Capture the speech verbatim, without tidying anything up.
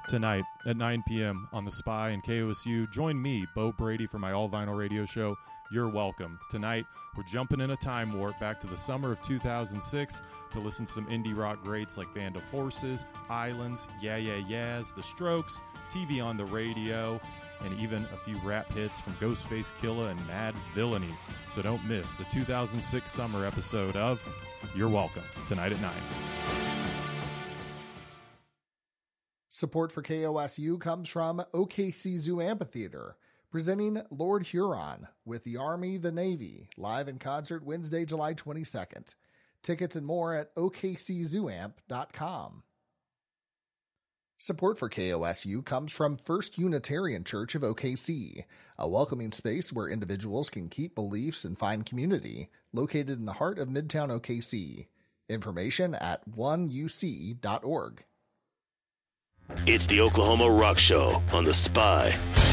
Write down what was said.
tonight at nine p.m. on The Spy and K O S U. Join me, Bo Brady, for my all-vinyl radio show, You're Welcome. Tonight, we're jumping in a time warp back to the summer of two thousand six to listen to some indie rock greats like Band of Horses, Islands, Yeah Yeah Yeahs, The Strokes, T V on the Radio, and even a few rap hits from Ghostface Killah and Mad Villainy. So don't miss the two thousand six summer episode of You're Welcome, tonight at nine. Support for K O S U comes from O K C Zoo Amphitheater, presenting Lord Huron with the Army, the Navy, live in concert Wednesday, July twenty-second. Tickets and more at O K C zoo amp dot com. Support for K O S U comes from First Unitarian Church of O K C, a welcoming space where individuals can keep beliefs and find community, located in the heart of Midtown O K C. Information at one u c dot org. It's the Oklahoma Rock Show on The Spy.